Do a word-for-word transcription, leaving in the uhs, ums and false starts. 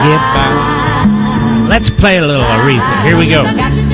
Let's play a little Aretha. Here we go.